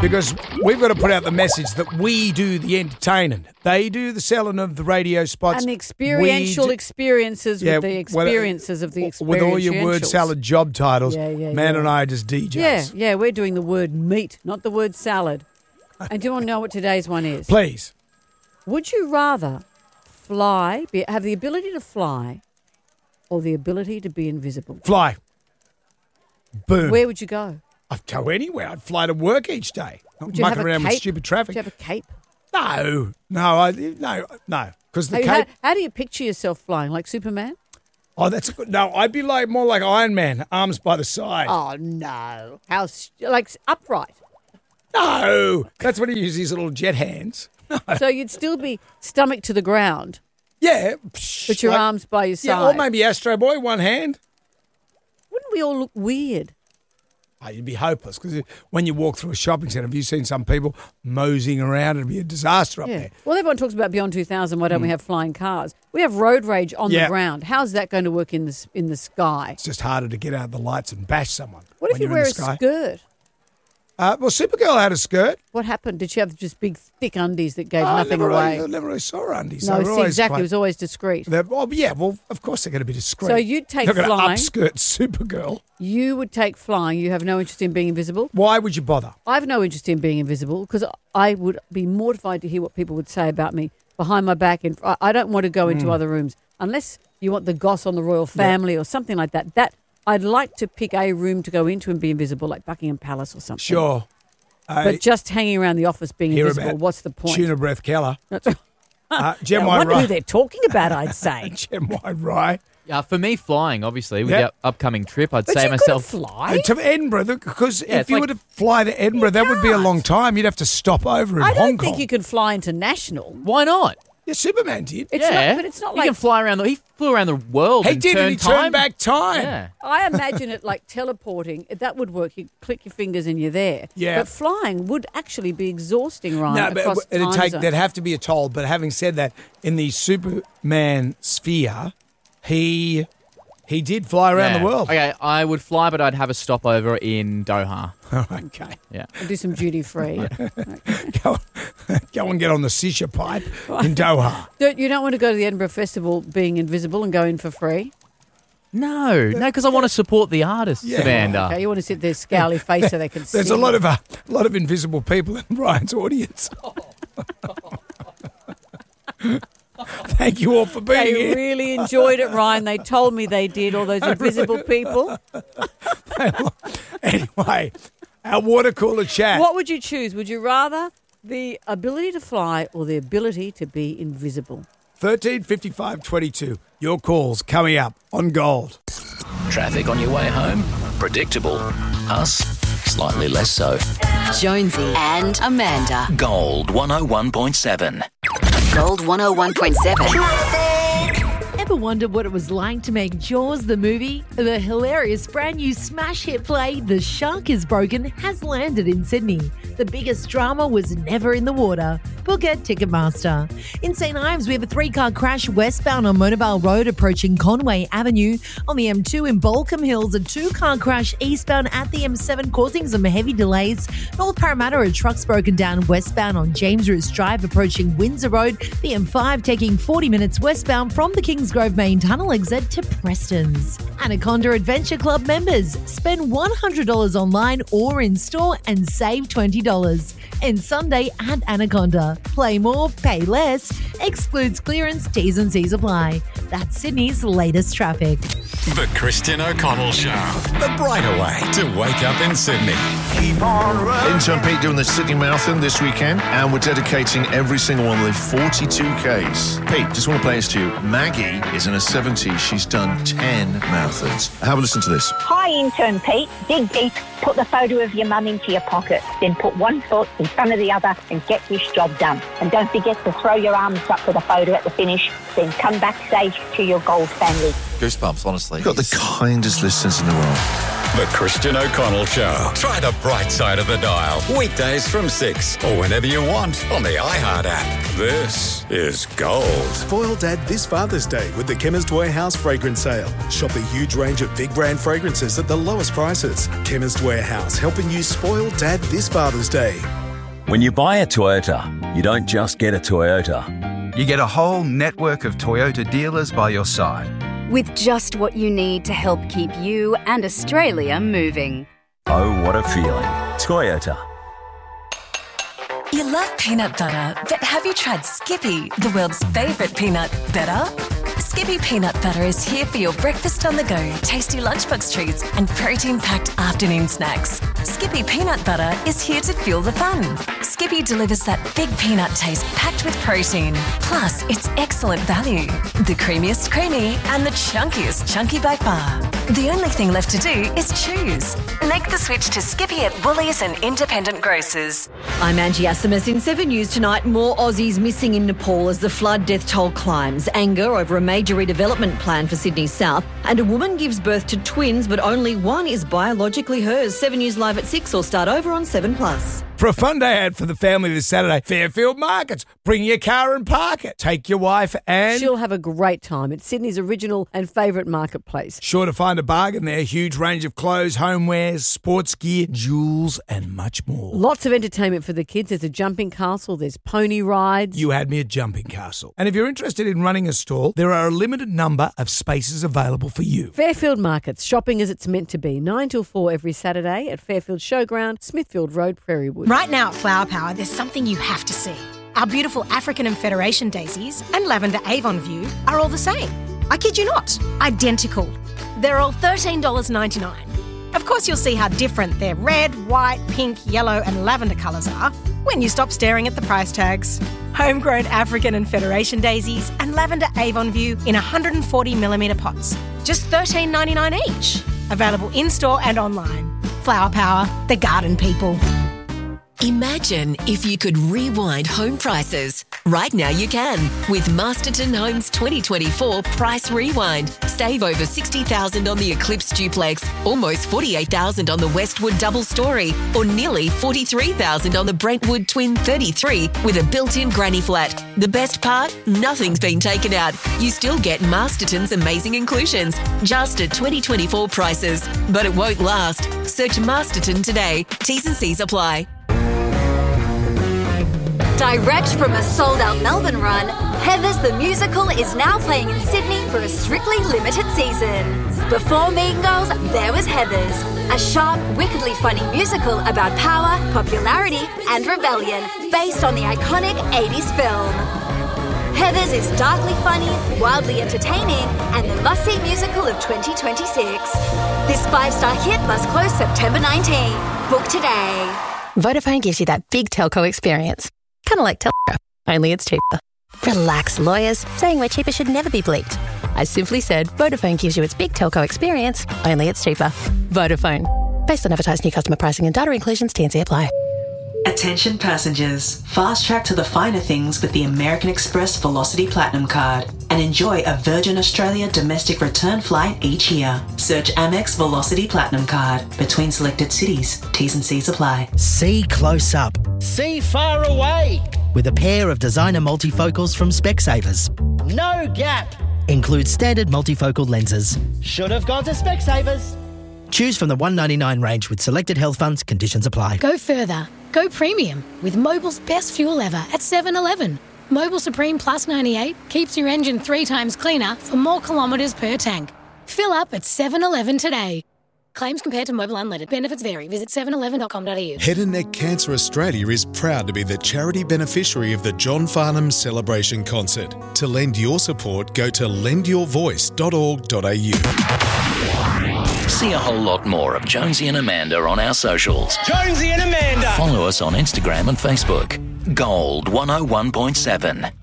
Because we've got to put out the message that we do the entertaining. They do the selling of the radio spots. And the experiential experiences with the experiences of the experientials. With all your word salad job titles, Yeah, Man and I are just DJs. Yeah, we're doing the word meat, not the word salad. And do you want to know what today's one is? Please. Would you rather have the ability to fly or the ability to be invisible? Fly. Boom. Where would you go? I'd go anywhere. I'd fly to work each day. Not Would you have mucking a around with cape? stupid traffic. Would you have a cape? No. Because the How cape... do you picture yourself flying? Like Superman? Oh, that's a good... No, I'd be more like Iron Man, arms by the side. Oh, no. Like upright. No. That's when he uses his little jet hands. So you'd still be stomach to the ground, Yeah. but your arms by your Yeah, side. or maybe Astro Boy, one hand. Wouldn't we all look weird? Oh, you'd be hopeless because when you walk through a shopping centre, have you seen some people moseying around? It'd be a disaster up there. Well, everyone talks about Beyond 2000. Why don't we have flying cars? We have road rage on the ground. How's that going to work in the sky? It's just harder to get out the lights and bash someone. What if when you you're wear in a the sky. skirt? Well, Supergirl had a skirt. What happened? Did she have just big, thick undies that gave nothing away? I never really saw her undies. No, They were always exactly. quite- It was always discreet. Of course they're going to be discreet. So you'd take Not going to flying. upskirt Supergirl. You would take flying. You have no interest in being invisible. Why would you bother? I have no interest in being invisible because I would be mortified to hear what people would say about me behind my back. And I don't want to go into other rooms unless you want the goss on the royal family or something like that. I'd like to pick a room to go into and be invisible, like Buckingham Palace or something. Sure. But just hanging around the office being Hear invisible, about what's the point? Tuna Breath Keller. Jem I White wonder who Rye. they're talking about, I'd say. Jem White Rye. For me, flying, obviously, with Yep. the upcoming trip, I'd But say you myself. couldn't fly. To Edinburgh, because if it's you like- were to fly to Edinburgh, that would be a long time. You'd have to stop over in I Hong don't Kong. think you can fly international. Why not? Yeah, Superman did. It's not, but it's not He like can fly around. He flew around the world. He and did, turned and he time. turned back time. Yeah. I imagine it like teleporting. That would work. You click your fingers and you're there. Yeah. But flying would actually be exhausting, Ryan. No, across but it'd time take. zones. There'd have to be a toll. But having said that, in the Superman sphere, he did fly around the world. Okay, I would fly, but I'd have a stopover in Doha. Okay. Yeah. And do some duty free. Go and get on the Sisha pipe in Doha. You don't want to go to the Edinburgh Festival being invisible and go in for free? No, because I want to support the artists, Yeah. Amanda. Okay, you want to sit there scowly face so they can see. There's a lot of invisible people in Ryan's audience. Thank you all for being They here. really enjoyed it, Ryan. They told me they did, all those invisible people. Anyway, our water cooler chat. What would you choose? Would you rather the ability to fly or the ability to be invisible? 135522. Your calls coming up on Gold. Traffic on your way home? Predictable. Us? Slightly less so. Jonesy and Amanda. Gold 101.7. Gold 101.7. Ever wondered what it was like to make Jaws the movie? The hilarious brand new smash hit play, The Shark is Broken, has landed in Sydney. The biggest drama was never in the water. Book at Ticketmaster. In St. Ives, we have a 3-car crash westbound on Monavale Road approaching Conway Avenue. On the M2 in Balcombe Hills, a 2-car crash eastbound at the M7 causing some heavy delays. North Parramatta, a truck's broken down westbound on James Roos Drive approaching Windsor Road. The M5 taking 40 minutes westbound from the Kingsgrove Main Tunnel exit to Preston's. Anaconda Adventure Club members spend $100 online or in store and save $20. And Sunday at Anaconda. Play more, pay less. Excludes clearance, T's and C's apply. That's Sydney's latest traffic. The Christian O'Connell Show. The brighter way to wake up in Sydney. Intern Pete doing the Sydney Marathon this weekend, and we're dedicating every single one of the 42Ks. Pete, just want to play this to you. Maggie is in her 70s. She's done 10 marathons. Have a listen to this. Hi, Intern Pete. Dig deep, put the photo of your mum into your pocket, then put one foot in front of the other and get this job done. And don't forget to throw your arms up for the photo at the finish, then come backstage to your gold family. Goosebumps, honestly. You've got the kindest listeners in the world. The Christian O'Connell Show. Try the bright side of the dial. Weekdays from 6 or whenever you want on the iHeart app. This is Gold. Spoil Dad this Father's Day with the Chemist Warehouse fragrance sale. Shop a huge range of big brand fragrances at the lowest prices. Chemist Warehouse, helping you spoil Dad this Father's Day. When you buy a Toyota, you don't just get a Toyota. You get a whole network of Toyota dealers by your side. With just what you need to help keep you and Australia moving. Oh, what a feeling. Toyota. You love peanut butter, but have you tried Skippy, the world's favourite peanut butter? Skippy peanut butter is here for your breakfast on the go, tasty lunchbox treats and protein-packed afternoon snacks. Skippy peanut butter is here to fuel the fun. Skippy delivers that big peanut taste packed with protein. Plus, it's excellent value. The creamiest creamy and the chunkiest chunky by far. The only thing left to do is choose. Make the switch to Skippy at Woolies and independent grocers. I'm Angie Asimus. In 7 News tonight, more Aussies missing in Nepal as the flood death toll climbs. Anger over a major redevelopment plan for Sydney South. And a woman gives birth to twins, but only one is biologically hers. 7 News live at 6 or start over on 7+. For a fun day out for the family this Saturday, Fairfield Markets. Bring your car and park it. Take your wife and... She'll have a great time. It's Sydney's original and favourite marketplace. Sure to find a bargain there. Huge range of clothes, homewares, sports gear, jewels and much more. Lots of entertainment for the kids. There's a jumping castle. There's pony rides. You had me at Jumping Castle. And if you're interested in running a stall, there are a limited number of spaces available for you. Fairfield Markets. Shopping as it's meant to be. 9 till 4 every Saturday at Fairfield Showground, Smithfield Road, Prairie Wood. Right now at Flower Power, there's something you have to see. Our beautiful African and Federation daisies and lavender Avon View are all the same. I kid you not, identical. They're all $13.99. Of course, you'll see how different their red, white, pink, yellow and lavender colours are when you stop staring at the price tags. Homegrown African and Federation daisies and lavender Avon View in 140mm pots. Just $13.99 each. Available in-store and online. Flower Power, the garden people. Imagine if you could rewind home prices. Right now you can with Masterton Homes 2024 Price Rewind. Save over $60,000 on the Eclipse Duplex, almost $48,000 on the Westwood Double Story, or nearly $43,000 on the Brentwood Twin 33 with a built-in granny flat. The best part? Nothing's been taken out. You still get Masterton's amazing inclusions, just at 2024 prices. But it won't last. Search Masterton today. T's and C's apply. Direct from a sold-out Melbourne run, Heathers the Musical is now playing in Sydney for a strictly limited season. Before Mean Girls, there was Heathers, a sharp, wickedly funny musical about power, popularity and rebellion, based on the iconic 80s film. Heathers is darkly funny, wildly entertaining, and the must-see musical of 2026. This 5-star hit must close September 19. Book today. Vodafone gives you that big telco experience. Kind of like Telco, only it's cheaper. Relax, lawyers. Saying we're cheaper should never be bleeped. I simply said Vodafone gives you its big telco experience, only it's cheaper. Vodafone. Based on advertised new customer pricing and data inclusions, T&C apply. Attention passengers. Fast track to the finer things with the American Express Velocity Platinum Card and enjoy a Virgin Australia domestic return flight each year. Search Amex Velocity Platinum Card between selected cities. T's and C's apply. See close up. See far away. With a pair of designer multifocals from Specsavers. No gap. Includes standard multifocal lenses. Should have gone to Specsavers. Choose from the $199 range with selected health funds. Conditions apply. Go further. Go premium with Mobil's best fuel ever at 7-Eleven. Mobil Supreme Plus 98 keeps your engine 3 times cleaner for more kilometres per tank. Fill up at 7-Eleven today. Claims compared to Mobil Unleaded. Benefits vary. Visit 711.com.au. Head and Neck Cancer Australia is proud to be the charity beneficiary of the John Farnham Celebration Concert. To lend your support, go to lendyourvoice.org.au. See a whole lot more of Jonesy and Amanda on our socials. Jonesy and Amanda! Follow us on Instagram and Facebook. Gold 101.7.